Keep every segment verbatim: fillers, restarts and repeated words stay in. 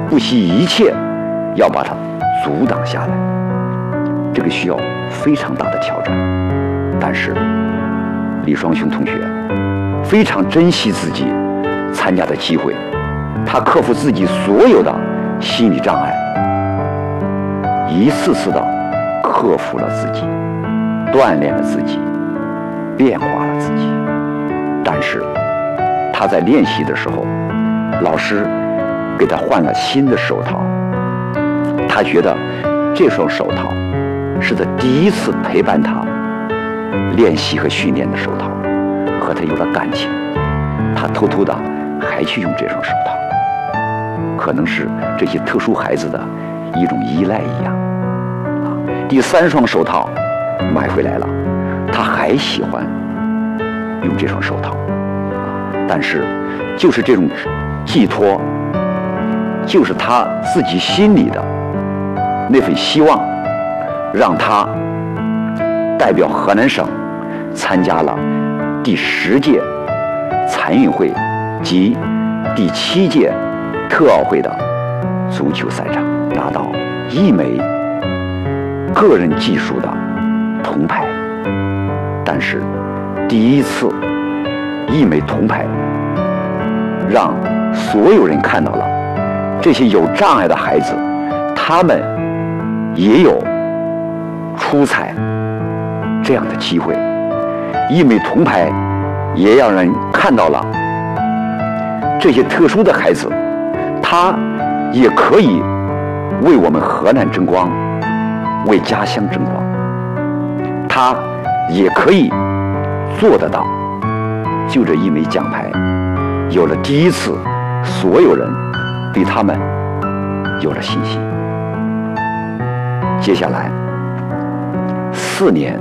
不惜一切要把它阻挡下来。这个需要非常大的挑战，但是李双雄同学非常珍惜自己参加的机会，他克服自己所有的心理障碍，一次次的克服了自己，锻炼了自己，变化了自己。但是他在练习的时候，老师给他换了新的手套，他觉得这双手套是他第一次陪伴他练习和训练的手套，和他有了感情，他偷偷的还去用这双手套，可能是这些特殊孩子的一种依赖一样。啊，第三双手套买回来了，他还喜欢用这双手套，但是就是这种寄托，就是他自己心里的那份希望，让他代表河南省参加了第十届残运会及第七届特奥会的足球赛场，拿到一枚个人技术的铜牌。但是第一次一枚铜牌让所有人看到了这些有障碍的孩子，他们也有出彩这样的机会。一枚铜牌也让人看到了这些特殊的孩子，他也可以为我们河南争光，为家乡争光，他也可以做得到。就这一枚奖牌，有了第一次，所有人对他们有了信心。接下来四年，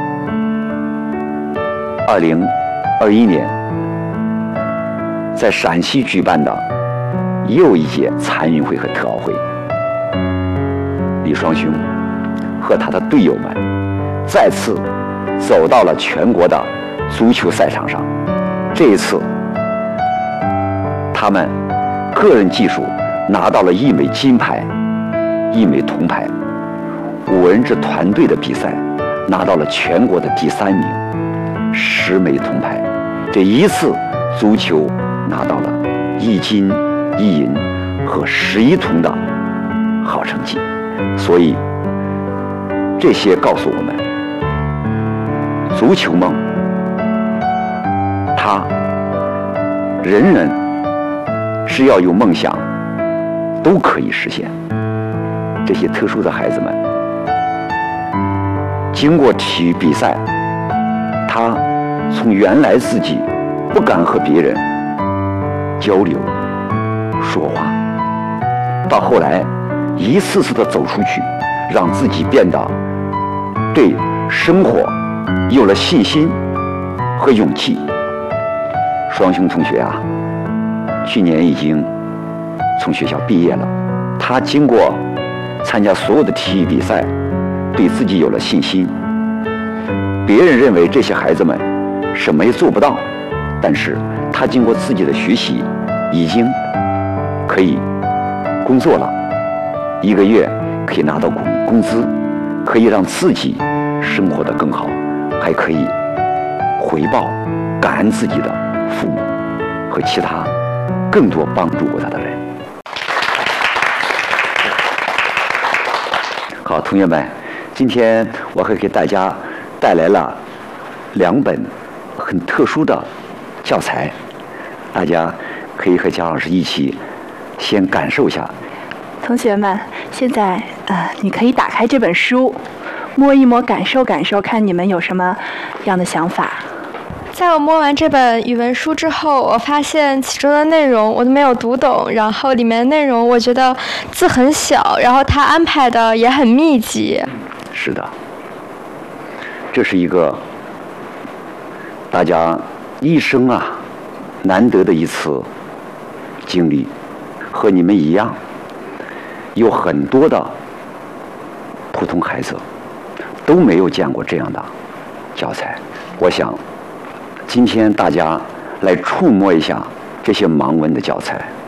二零二一年，在陕西举办的又一届残运会和特奥会，李双雄和他的队友们再次走到了全国的足球赛场上。这一次，他们个人技术拿到了一枚金牌，一枚铜牌。五人制团队的比赛拿到了全国的第三名，十枚铜牌。这一次足球拿到了一金一银和十一铜的好成绩。所以这些告诉我们，足球梦它人人只要有梦想都可以实现。这些特殊的孩子们经过体育比赛，他从原来自己不敢和别人交流说话，到后来一次次的走出去，让自己变得对生活有了信心和勇气。双雄同学啊，去年已经从学校毕业了，他经过参加所有的体育比赛，对自己有了信心。别人认为这些孩子们什么也做不到，但是他经过自己的学习，已经可以工作了，一个月可以拿到工工资，可以让自己生活得更好，还可以回报感恩自己的父母和其他更多帮助过他的人。好，同学们，今天我还给大家带来了两本很特殊的教材，大家可以和姜老师一起先感受一下。 同学们，现在呃，你可以打开这本书，摸一摸，感受感受，看你们有什么样的想法。 在我摸完这本语文书之后，我发现其中的内容我都没有读懂，然后里面的内容我觉得字很小，然后它安排的也很密集。 是的，这是一个大家一生啊难得的一次经历，和你们一样，有很多的普通孩子都没有见过这样的教材。我想今天大家来触摸一下这些盲文的教材，